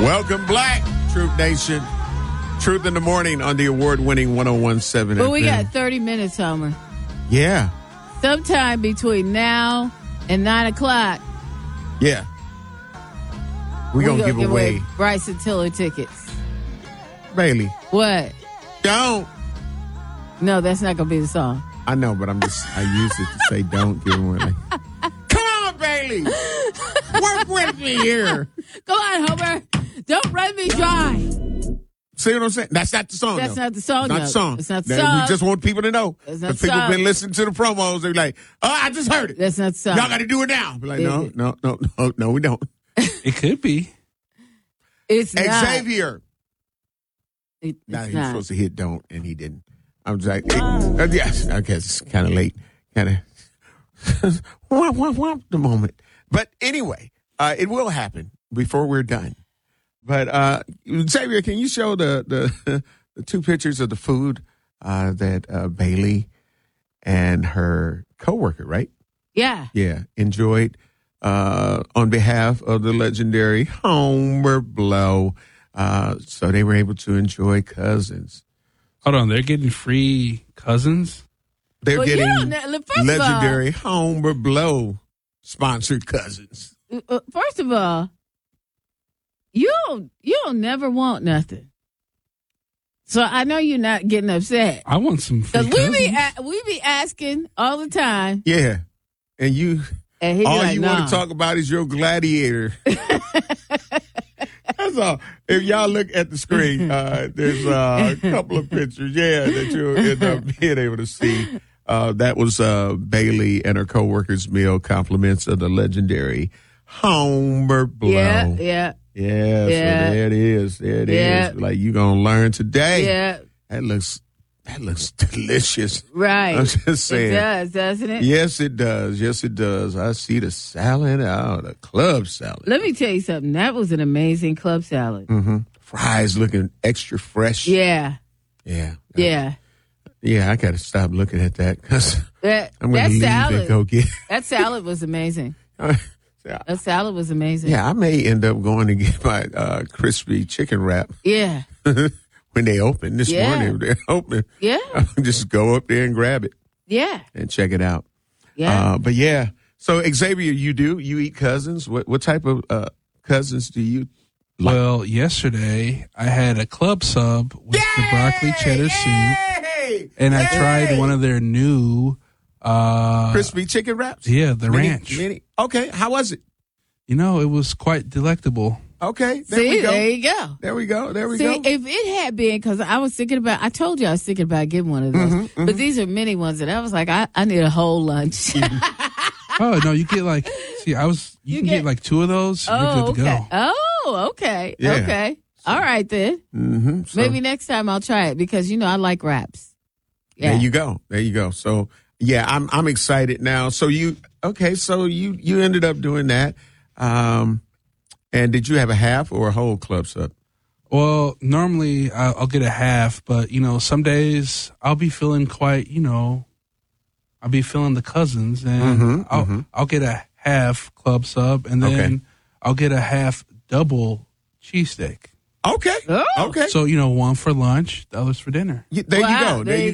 Welcome, Black Truth Nation. Truth in the Morning on the award-winning 101.7 But FM. we got 30 minutes, Homer. Yeah. Sometime between now and 9 o'clock. Yeah. We're going to give away Bryson Tiller tickets. Bailey. What? Don't. No, that's not going to be the song. I know, but I used it to say don't give away. Come on, Bailey. Work with me here. Come on, Homer. Don't run me dry. See what I'm saying? That's not the song. That's though. not the song. It's not the song. It's not the song. We just want people to know. That's not Because the people song. been listening to the promos. They're like, oh, I just heard it. That's not the song. Y'all got to do it now. Be like, no, we don't. It could be. It's not. Xavier. It's Now he was not. supposed to hit don't, and he didn't. I was like, yes, I guess it's kind of late. Kind of womp the moment. But anyway, it will happen before we're done. But Xavier, can you show the two pictures of the food that Bailey and her coworker, right? Yeah. Yeah, enjoyed on behalf of the legendary Homer Blow. So they were able to enjoy Cousins. Hold on, they're getting free Cousins? They're Well, getting first of all- legendary Homer Blow sponsored Cousins. First of all, you'll never want nothing. So I know you're not getting upset. I want some free Because Cousins. we be asking all the time. Yeah. And you, And he be all like, you nah. want to talk about is your gladiator. That's all. If y'all look at the screen, there's a couple of pictures, that you'll end up being able to see. That was Bailey and her coworkers' meal compliments of the legendary Homer Blow. Yeah. So there it is. There it is. Like you gonna learn today. Yeah. That looks delicious. Right. I'm just saying. It does, doesn't it? Yes, it does. Yes, it does. I see the salad the club salad. Let me tell you something. That was an amazing club salad. Mm-hmm. Fries looking extra fresh. Yeah. Yeah. Yeah. Yeah, I got to stop looking at that because I'm going to leave and go get That salad was amazing. That salad was amazing. Yeah, I may end up going to get my crispy chicken wrap. Yeah. When they open this morning, they're open. Yeah. I'll just go up there and grab it. Yeah. And check it out. Yeah. But yeah, so Xavier, you eat Cousins? What type of Cousins do you like? Well, yesterday I had a club sub with the broccoli cheddar soup, and I tried one of their new crispy chicken wraps. Yeah, the ranch. Okay, how was it? You know, it was quite delectable. Okay, there we go. There you go. There we go. There we See, go. if it had been, because I was thinking about, I told you I was thinking about getting one of those, but these are mini ones, and I was like, I need a whole lunch. Oh no, you get like, you can get like two of those. You're good to go. Oh, okay. Yeah. Okay. All right then. Mm-hmm. So, Maybe next time I'll try it because I like wraps. Yeah. There you go. So yeah, I'm excited now. So you ended up doing that. And did you have a half or a whole club sub? Well, normally I'll get a half, but some days I'll be feeling quite, I'll be feeling the Cousins, and I'll get a half club sub, and then I'll get a half double cheesesteak. Okay. Oh. Okay. So one for lunch, the other's for dinner. There you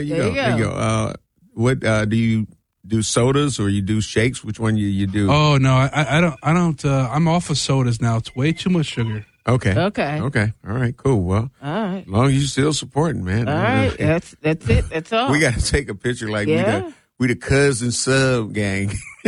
go. What do you do? Sodas or you do shakes? Which one you do? Oh no, I don't. I'm off of sodas now. It's way too much sugar. Okay. Okay. All right. Cool. Well, All right. as long as you're still supporting, man. All right. That's it. That's all. We got to take a picture like Yeah. we the cousin sub gang.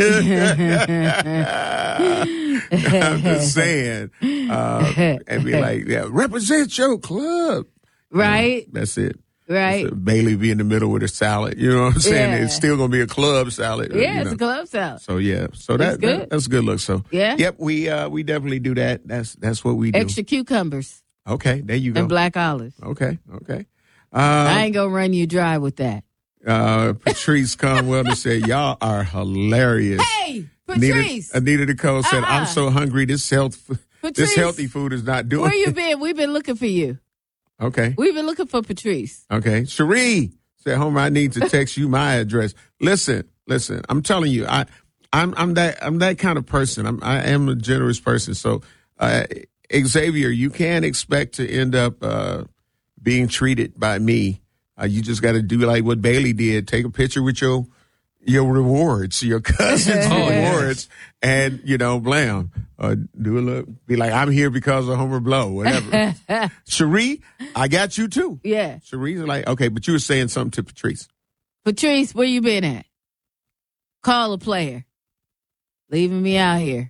I'm just saying, and be like, represent your club. Right. That's it. Right. So Bailey be in the middle with her salad. You know what I'm saying? Yeah. It's still gonna be a club salad. Yeah, it's a club salad. So yeah, so That's good. that's a good look. So Yeah. yep, we definitely do that. That's what we do. Extra cucumbers Okay, there you go. and black olives. Okay. I ain't gonna run you dry with that. Patrice Conwell said, "Y'all are hilarious." Hey, Patrice. Anita Nicole said, "I'm so hungry. This Patrice, healthy food is not doing." Where you been? We've been looking for you. Okay. We've been looking for Patrice. Okay. Cherie said, Homer, I need to text you my address. Listen. I'm telling you, I'm that kind of person. I am a generous person. So Xavier, you can't expect to end up being treated by me. You just got to do like what Bailey did. Take a picture with your rewards, your cousin's rewards, and, blam. Do a look. Be like, I'm here because of Homer Blow, whatever. Cherie, I got you too. Yeah. Cherie's like, okay, but you were saying something to Patrice. Patrice, where you been at? Call a player. Leaving me out here.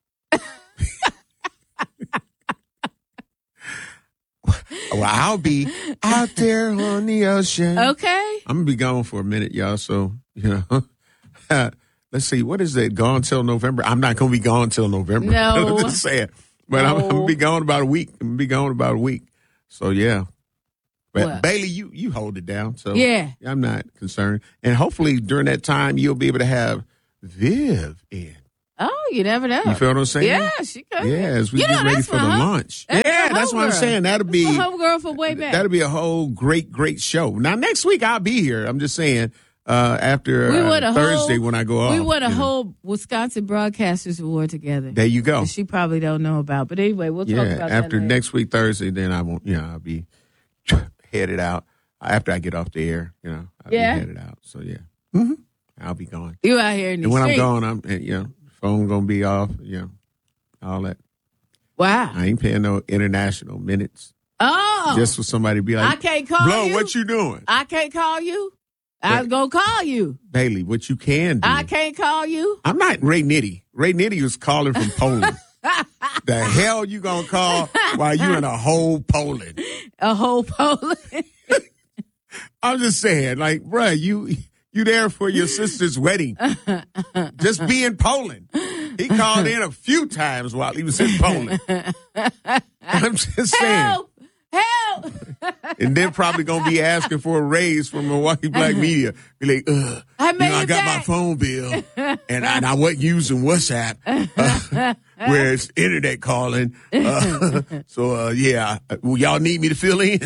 Well, I'll be out there on the ocean. Okay. I'm going to be gone for a minute, y'all. So, let's see. What is that? Gone till November? I'm not going to be gone till November. No. I'm just saying. But I'm going to be gone about a week. So, yeah. But Bailey, you hold it down. So yeah. I'm not concerned. And hopefully during that time, you'll be able to have Viv in. Oh, you never know. You feel what I'm saying? Yeah, she could. Yeah, as we get ready for the launch. That's what I'm saying. That'll be homegirl from way back. That'll be a whole great show. Now next week I'll be here. I'm just saying after Thursday when I go off. We won a whole Wisconsin Broadcasters Award together. There you go. She probably don't know about, but anyway, we'll talk about that after later. next week Thursday, then I won't. I'll be headed out after I get off the air. I'll be headed out. So yeah, I'll be gone. You out here in the and when street. I'm gone, I'm phone gonna be off, all that. Wow. I ain't paying no international minutes. Oh. Just for somebody to be like, I can't call Blow, you. what you doing? I can't call you. I was gonna call you. Bailey, what you can do. I can't call you. I'm not Ray Nitty. Ray Nitty was calling from Poland. The hell you gonna call while you in a whole Poland? A whole Poland. I'm just saying, like, bruh, you there for your sister's wedding. Just be in Poland. He called in a few times while he was in Poland. I'm just saying. Help! And they're probably going to be asking for a raise from Milwaukee Black Media. Be like, I got my phone bill, and I wasn't using WhatsApp, where it's internet calling. So y'all need me to fill in?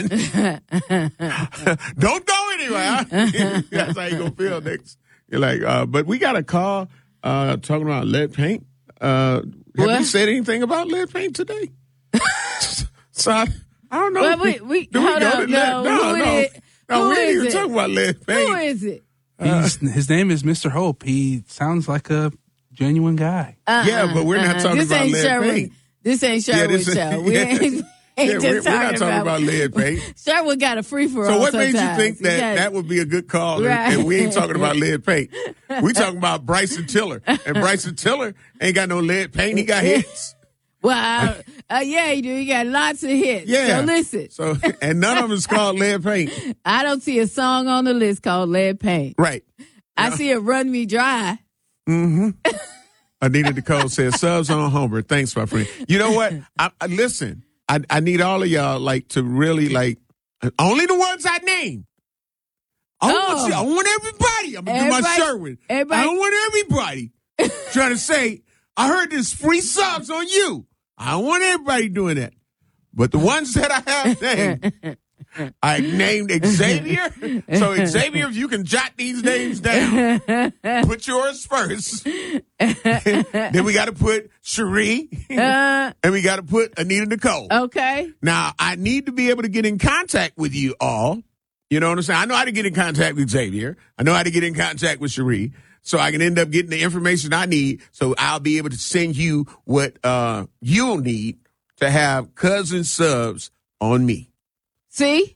Don't go anywhere. That's how you going to feel next. You're like, but we got a call talking about lead paint. Have we said anything about lead paint today? So I don't know. Well, we hold on. No, we ain't even talking about lead paint. Who is it? His name is Mr. Hope. He sounds like a genuine guy. Yeah, but we're not talking about lead paint. This ain't Sherwood show. We ain't we're not talking about lead paint. Sherwood got a free-for-all. So what made you think that would be a good call? Right. And we ain't talking about lead paint. We talking about Bryson Tiller. And Bryson Tiller ain't got no lead paint. He got hits. Well, yeah, he do. He got lots of hits. Yeah. So listen. So, and none of them is called lead paint. I don't see a song on the list called Lead Paint. Right. I see it Run Me Dry. Mm-hmm. Anita Nicole says, subs on Homer. Thanks, my friend. You know what? Listen, I need all of y'all, like, to really, like, only the ones I name. I want everybody. I'm going to do my Sherwin. I don't want everybody trying to say, I heard there's free subs on you. I don't want everybody doing that. But the ones that I have named, I named Xavier. So, Xavier, if you can jot these names down, put yours first. Then we got to put Cherie. And we got to put Anita Nicole. Okay. Now, I need to be able to get in contact with you all. You know what I'm saying? I know how to get in contact with Xavier. I know how to get in contact with Cherie. So I can end up getting the information I need. So I'll be able to send you what you'll need to have cousin subs on me. See?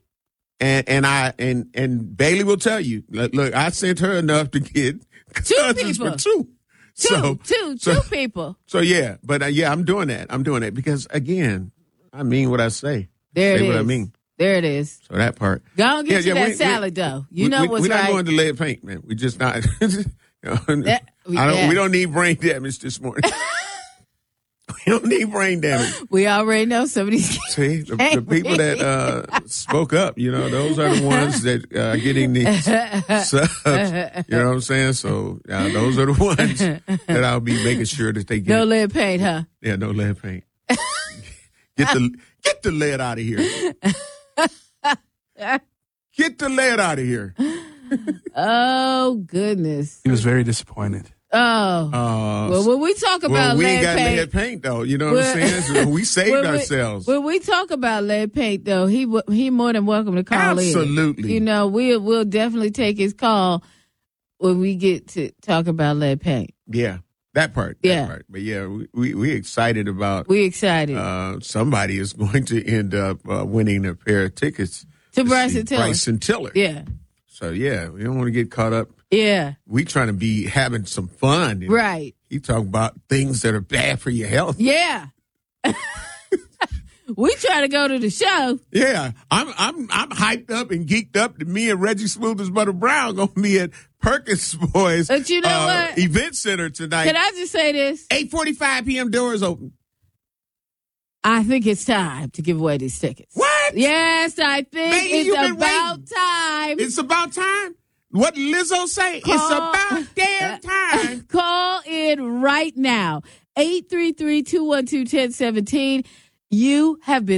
And Bailey will tell you. Look, I sent her enough to get cousins for two. Two people. So yeah, but I'm doing that. I'm doing that because again, I mean what I say. There it is. What I mean. There it is. So that part. Go on get you that salad though. You know what's right. We're not going to lead paint, man. We just not. We don't need brain damage this morning. We don't need brain damage. We already know some of these. See, the people that spoke up, those are the ones that are getting these subs. You know what I'm saying? So those are the ones that I'll be making sure that they get. No lead paint, huh? Yeah, no lead paint. Get the lead out of here. Get the lead out of here. Oh, goodness. He was very disappointed. Oh. Well, when we talk about we lead ain't got paint, lead paint though. You know what I'm saying? So we saved ourselves. When we talk about lead paint, though, he more than welcome to call in. Absolutely. You know, we'll definitely take his call when we get to talk about lead paint. Yeah, that part. But yeah, we excited about. We excited. Somebody is going to end up winning a pair of tickets to Bryson Tiller. Bryson Tiller. Yeah. So yeah, we don't want to get caught up. Yeah. We trying to be having some fun. Right. You talk about things that are bad for your health. Yeah. We try to go to the show. Yeah. I'm hyped up and geeked up that me and Reggie Smooth as Butter Brown gonna be at Perkins Boys But you know what? Event Center tonight. Can I just say this? 8:45 p.m. doors open. I think it's time to give away these tickets. What? Yes, I think Lady, it's about time. It's about time. What Lizzo say? It's about damn time. Call in right now. 833-212-1017. You have been